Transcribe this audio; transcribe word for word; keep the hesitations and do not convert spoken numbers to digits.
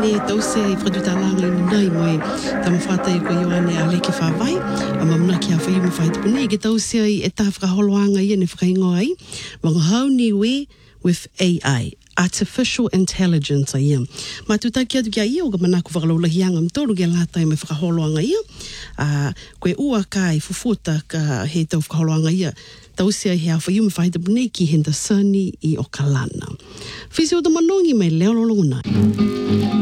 e tause i whakatutalanga i nai moe tamawhata i ko Ioane a leke whawai a mamuna ki a whai mo whai tupune i ke tause i e tā whakaholoanga i ne whakaingo ai wanga hauni we with A I artificial intelligence ai ia. Ma tutaki atu kia ia o ka manaku whakalolahianga mtoru kia lātai me whakaholoanga ia. Uh, koe ua ka i fufuta ka he tau whakaholoanga ia. Tausia he awha iu me whaita punei ki Hendersoni i o Kalana. Whisi o ta manongi mai leo lolongunai.